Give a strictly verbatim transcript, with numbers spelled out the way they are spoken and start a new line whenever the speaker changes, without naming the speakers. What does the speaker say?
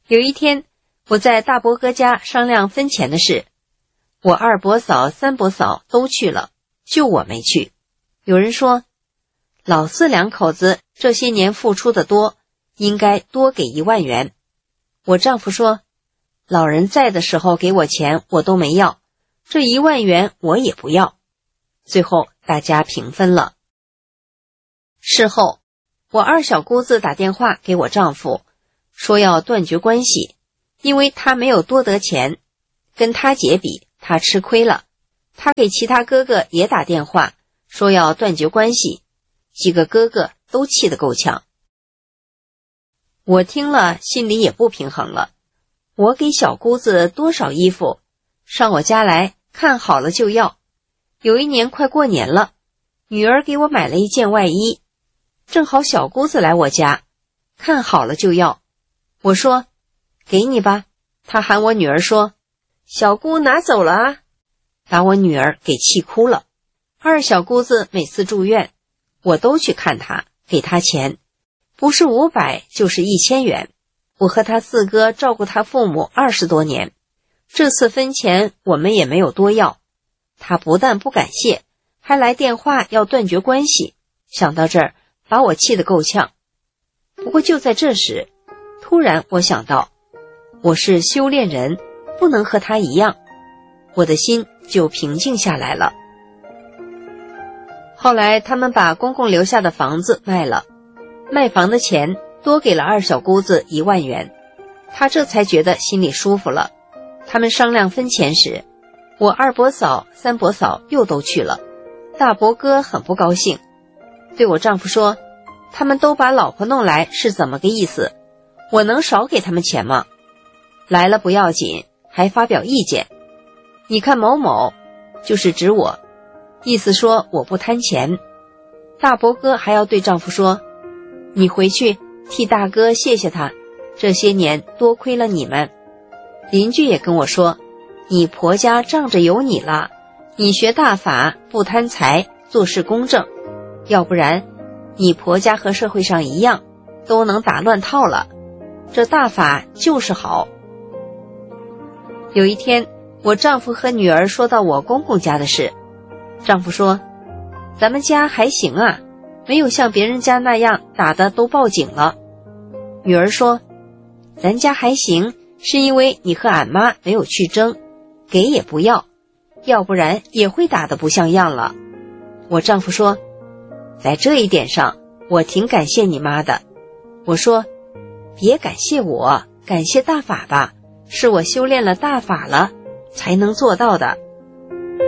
有一天，我在大伯哥家商量分钱的事，我二伯嫂、三伯嫂都去了，就我没去。有人说，老四两口子这些年付出的多，应该多给一万元。我丈夫说，老人在的时候给我钱我都没要，这一万元我也不要。最后大家平分了。事后，我二小姑子打电话给我丈夫，说要断绝关系，因为他没有多得钱，跟他姐比，他吃亏了。他给其他哥哥也打电话，说要断绝关系，几个哥哥都气得够呛。我听了心里也不平衡了，我给小姑子多少衣服，上我家来看好了就要。有一年快过年了，女儿给我买了一件外衣，正好小姑子来我家，看好了就要。我说，给你吧。她喊我女儿说，小姑拿走了啊，把我女儿给气哭了。二小姑子每次住院，我都去看她，给她钱，不是五百就是一千元。我和她四哥照顾她父母二十多年，这次分钱我们也没有多要。她不但不感谢，还来电话要断绝关系。想到这儿，把我气得够呛。不过就在这时，突然我想到，我是修炼人，不能和她一样，我的心就平静下来了。后来他们把公公留下的房子卖了，卖房的钱多给了二小姑子一万元，她这才觉得心里舒服了。他们商量分钱时，我二伯嫂、三伯嫂又都去了，大伯哥很不高兴，对我丈夫说，他们都把老婆弄来是怎么个意思？我能少给他们钱吗？来了不要紧，还发表意见。你看某某，就是指我，意思说我不贪钱。大伯哥还要对丈夫说，你回去替大哥谢谢他，这些年多亏了你们。邻居也跟我说，你婆家仗着有你了，你学大法，不贪财，做事公正，要不然你婆家和社会上一样，都能打乱套了。这大法就是好。有一天，我丈夫和女儿说到我公公家的事，丈夫说，咱们家还行啊，没有像别人家那样打的都报警了。女儿说，咱家还行，是因为你和俺妈没有去争，给也不要，要不然也会打得不像样了。我丈夫说，在这一点上我挺感谢你妈的。我说，别感谢我，感谢大法吧，是我修炼了大法了才能做到的。